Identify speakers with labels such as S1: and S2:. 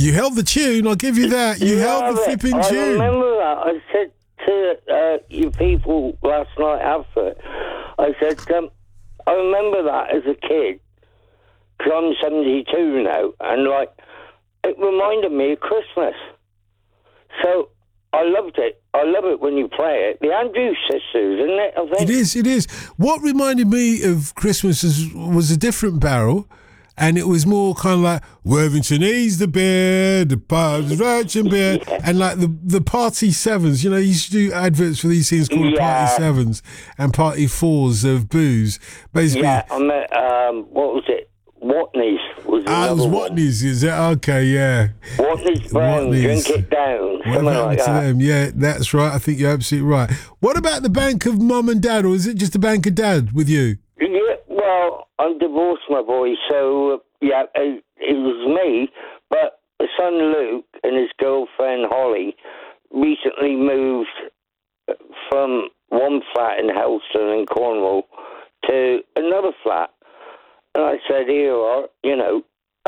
S1: You held the tune, I'll give you that. You held the flipping
S2: I
S1: tune.
S2: remember that. I said to you people last night after it, I said, I remember that as a kid, because I'm 72 now, and it reminded me of Christmas. So I loved it. I love it when you play it. The Andrews Sisters, isn't it? I think.
S1: It is. What reminded me of Christmas was a different barrel, and it was more kind of like Worthington Ease the beer, the Virgin beer, and like the Party Sevens. You know, you used to do adverts for these things called Party Sevens and Party Fours of booze. Basically,
S2: I met, what was it? Watney's was another
S1: it was
S2: one.
S1: Watney's, is it? Okay, yeah.
S2: Watney's Brown, Drink It Down, something like that.
S1: Them? Yeah, that's right. I think you're absolutely right. What about the bank of mum and dad, or is it just the bank of dad with you?
S2: Yeah, well, I'm divorced, my boy, so, it was me, but the son Luke and his girlfriend Holly recently moved from one flat in Helston in Cornwall to another flat. And I said, here,